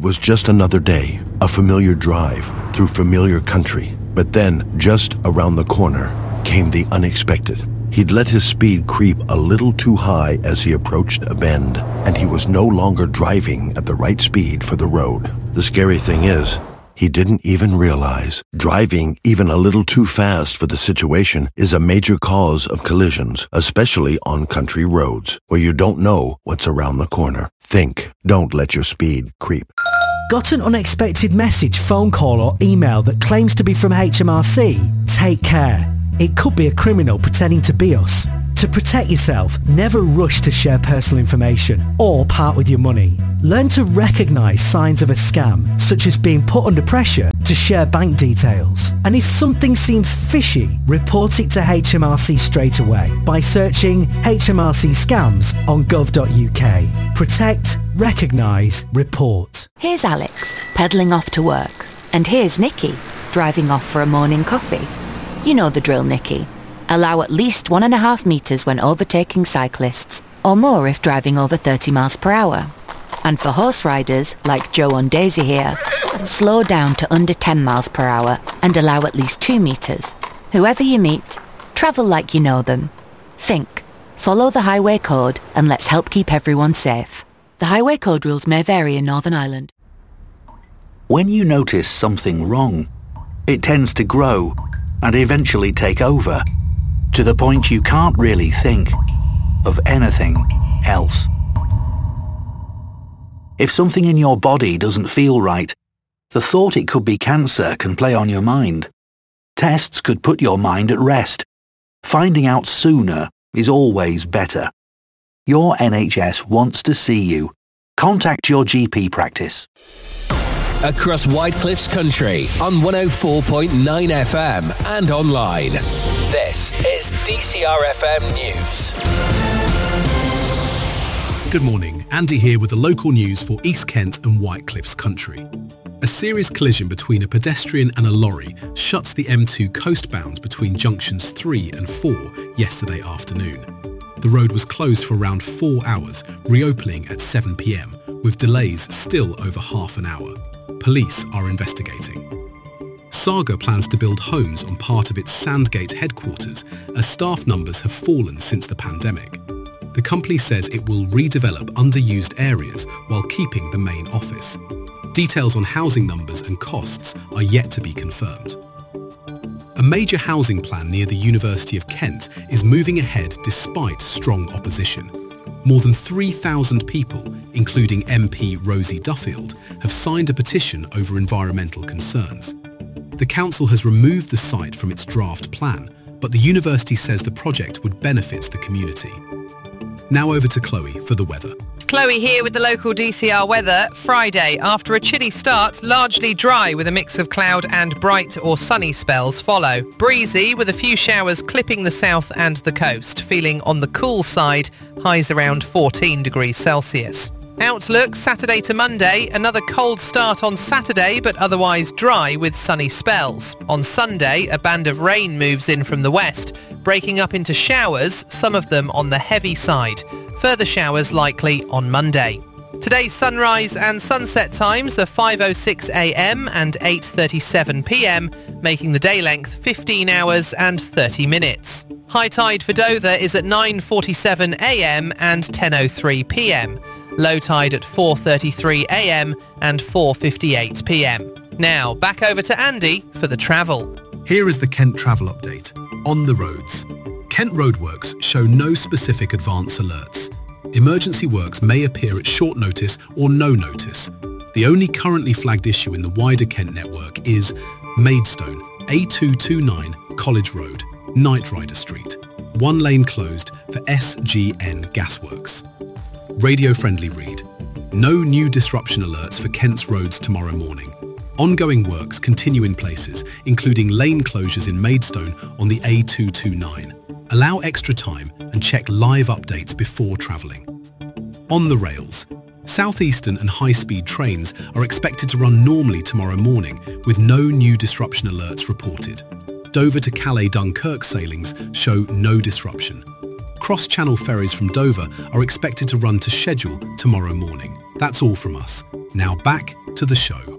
was just another day, a familiar drive through familiar country. But then, just around the corner, came the unexpected. He'd let his speed creep a little too high as he approached a bend, and he was no longer driving at the right speed for the road. The scary thing is, he didn't even realize driving even a little too fast for the situation is a major cause of collisions, especially on country roads, where you don't know what's around the corner. Think, don't let your speed creep. Got an unexpected message, phone call or email that claims to be from HMRC? Take care. It could be a criminal pretending to be us. To protect yourself, never rush to share personal information or part with your money. Learn to recognise signs of a scam, such as being put under pressure to share bank details. And if something seems fishy, report it to HMRC straight away by searching HMRC scams on gov.uk. Protect, recognise, report. Here's Alex, pedalling off to work. And here's Nikki, driving off for a morning coffee. You know the drill, Nikki. Allow at least 1.5 metres when overtaking cyclists, or more if driving over 30 miles per hour. And for horse riders, like Joe and Daisy here, slow down to under 10 miles per hour and allow at least 2 metres. Whoever you meet, travel like you know them. Think, follow the highway code, and let's help keep everyone safe. The highway code rules may vary in Northern Ireland. When you notice something wrong, it tends to grow and eventually take over, to the point you can't really think of anything else. If something in your body doesn't feel right, the thought it could be cancer can play on your mind. Tests could put your mind at rest. Finding out sooner is always better. Your NHS wants to see you. Contact your GP practice. Across Whitecliff's country on 104.9 FM and online. This is DCR FM News. Good morning, Andy here with the local news for East Kent and Whitecliff's country. A serious collision between a pedestrian and a lorry shuts the M2 coastbound between junctions 3 and 4 yesterday afternoon. The road was closed for around 4 hours, reopening at 7 p.m, with delays still over half an hour. Police are investigating. Saga plans to build homes on part of its Sandgate headquarters as staff numbers have fallen since the pandemic. The company says it will redevelop underused areas while keeping the main office. Details on housing numbers and costs are yet to be confirmed. A major housing plan near the University of Kent is moving ahead despite strong opposition. More than 3,000 people, including MP Rosie Duffield, have signed a petition over environmental concerns. The council has removed the site from its draft plan, but the university says the project would benefit the community. Now over to Chloe for the weather. Chloe here with the local DCR weather. Friday, after a chilly start, largely dry with a mix of cloud and bright or sunny spells follow. Breezy with a few showers clipping the south and the coast. Feeling on the cool side, highs around 14 degrees Celsius. Outlook, Saturday to Monday, another cold start on Saturday but otherwise dry with sunny spells. On Sunday, a band of rain moves in from the west, breaking up into showers, some of them on the heavy side. Further showers likely on Monday. Today's sunrise and sunset times are 5:06 a.m. and 8:37 p.m, making the day length 15 hours and 30 minutes. High tide for Dover is at 9:47 a.m. and 10:03 p.m. Low tide at 4:33 a.m. and 4:58 p.m. Now, back over to Andy for the travel. Here is the Kent travel update. On the roads. Kent roadworks show no specific advance alerts. Emergency works may appear at short notice or no notice. The only currently flagged issue in the wider Kent network is Maidstone, A229 College Road, Knight Rider Street. One lane closed for SGN Gasworks. Radio-friendly read. No new disruption alerts for Kent's roads tomorrow morning. Ongoing works continue in places, including lane closures in Maidstone on the A229. Allow extra time and check live updates before travelling. On the rails, Southeastern and high-speed trains are expected to run normally tomorrow morning with no new disruption alerts reported. Dover to Calais Dunkirk sailings show no disruption. Cross-channel ferries from Dover are expected to run to schedule tomorrow morning. That's all from us. Now back to the show.